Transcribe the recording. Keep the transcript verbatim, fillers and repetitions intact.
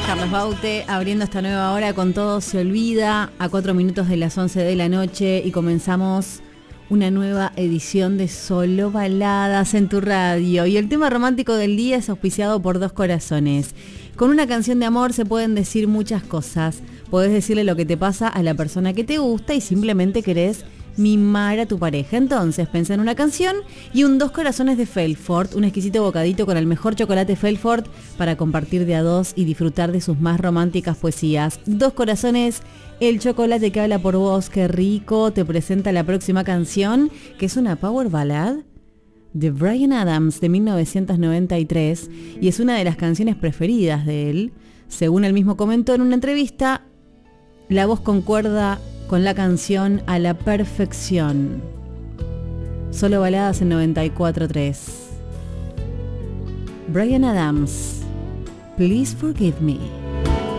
Carlos Baute abriendo esta nueva hora con Todo se olvida a cuatro minutos de las once de la noche y comenzamos una nueva edición de Solo Baladas en tu radio. Y el tema romántico del día es auspiciado por Dos Corazones. Con una canción de amor se pueden decir muchas cosas. Podés decirle lo que te pasa a la persona que te gusta y simplemente querés mimar a tu pareja. Entonces pensá en una canción y un Dos Corazones de Felfort, un exquisito bocadito con el mejor chocolate Felfort para compartir de a dos y disfrutar de sus más románticas poesías. Dos Corazones, el chocolate que habla por vos. Qué rico. Te presenta la próxima canción, que es una power ballad de Bryan Adams de mil novecientos noventa y tres y es una de las canciones preferidas de él. Según él mismo comentó en una entrevista, la voz concuerda con la canción a la perfección. Solo Baladas en noventa y cuatro punto tres. Bryan Adams, Please Forgive Me.